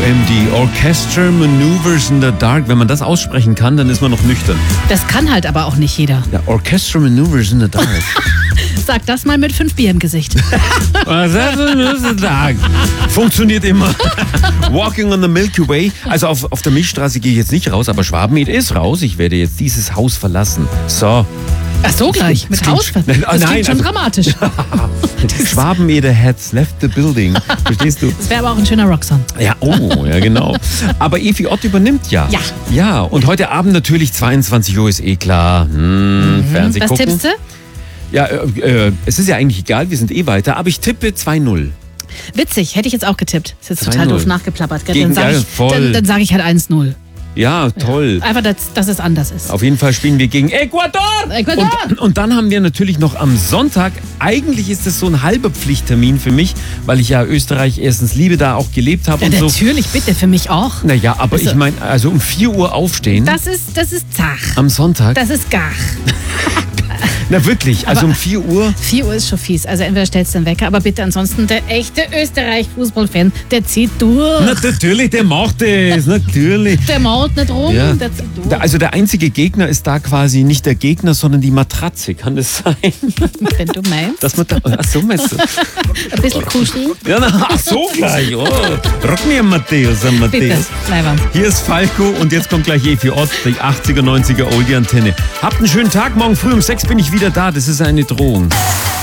OMD, Orchestra Maneuvers in the Dark. Wenn man das aussprechen kann, dann ist man noch nüchtern. Das kann halt aber auch nicht jeder. Ja, Orchestra Maneuvers in the Dark. Sag das mal mit 5 Bier im Gesicht. Funktioniert immer. Walking on the Milky Way. Also auf der Milchstraße gehe ich jetzt nicht raus, aber Schwabenmed ist raus. Ich werde jetzt dieses Haus verlassen. So. Ach so, gleich. Mit Haus? Das klingt schon dramatisch. Schwabenmeder has left the building. Verstehst du? Das wäre aber auch ein schöner Rocksong. Ja, ja, genau. Aber Evi Ott übernimmt ja. Ja. Ja, und heute Abend natürlich 22 Uhr ist eh klar. Fernseh Was gucken. tippst du? Ja, es ist ja eigentlich egal, wir sind eh weiter, aber ich tippe 2-0. Witzig, hätte ich jetzt auch getippt. Ist jetzt total 2-0. doof nachgeplappert. Gegen- Dann sag ich halt 1-0. Ja, toll. Ja. Einfach, dass es anders ist. Auf jeden Fall spielen wir gegen Ecuador. Und dann haben wir natürlich noch am Sonntag, eigentlich ist das so ein halber Pflichttermin für mich, weil ich ja Österreich erstens liebe, da auch gelebt habe Ja, und so. natürlich, bitte, für mich auch. Naja, aber ich meine, also um 4 Uhr aufstehen Das ist zach. am Sonntag. Das ist gar. Na wirklich, also um 4 Uhr. 4 Uhr ist schon fies. Also entweder stellst du den Wecker, aber bitte ansonsten der echte Österreich-Fußball-Fan, der zieht durch. Na, natürlich, der macht es, natürlich. Der maut nicht rum, Ja. der zieht durch. Also der einzige Gegner ist da quasi nicht der Gegner, sondern die Matratze, kann das sein? Wenn du meinst. Dass man da, ach so meinst du? Ein bisschen kuscheln. Ja, na, ach so gleich. Oh, rock mir Matthäus, Bitte, Matthäus. Leibwand. Hier ist Falco und jetzt kommt gleich Evi Ott, die 80er, 90er Oldie-Antenne. Habt einen schönen Tag, morgen früh um 6 bin ich wieder da, das ist eine Drohung.